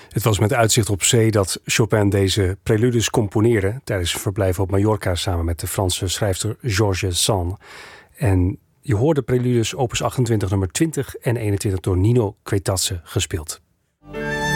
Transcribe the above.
Het was met uitzicht op zee dat Chopin deze preludes componeerde tijdens een verblijf op Mallorca samen met de Franse schrijfster Georges Sand. En je hoorde preludes opus 28 nummer 20 en 21 door Nino Quetazze gespeeld.